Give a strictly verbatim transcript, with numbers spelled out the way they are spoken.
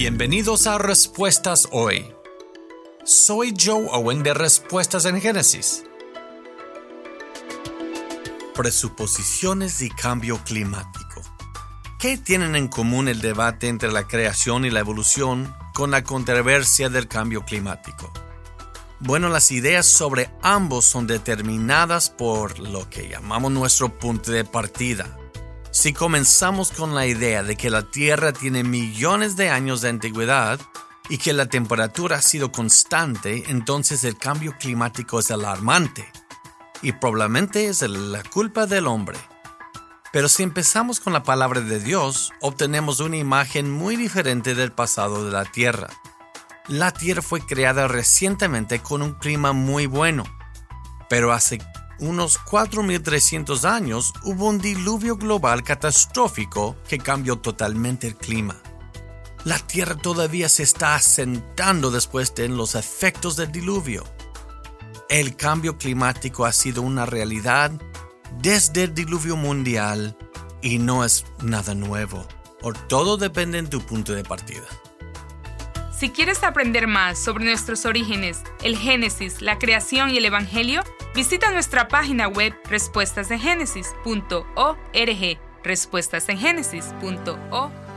Bienvenidos a Respuestas Hoy. Soy Joe Owen de Respuestas en Génesis. Presuposiciones y cambio climático. ¿Qué tienen en común el debate entre la creación y la evolución con la controversia del cambio climático? Bueno, las ideas sobre ambos son determinadas por lo que llamamos nuestro punto de partida. Si comenzamos con la idea de que la Tierra tiene millones de años de antigüedad y que la temperatura ha sido constante, entonces el cambio climático es alarmante y probablemente es la culpa del hombre. Pero si empezamos con la palabra de Dios, obtenemos una imagen muy diferente del pasado de la Tierra. La Tierra fue creada recientemente con un clima muy bueno, pero hace unos cuatro mil trescientos años hubo un diluvio global catastrófico que cambió totalmente el clima. La Tierra todavía se está asentando después de los efectos del diluvio. El cambio climático ha sido una realidad desde el diluvio mundial y no es nada nuevo. Por todo depende de tu punto de partida. Si quieres aprender más sobre nuestros orígenes, el Génesis, la creación y el Evangelio, visita nuestra página web respuestas en génesis punto org, respuestas en génesis punto org.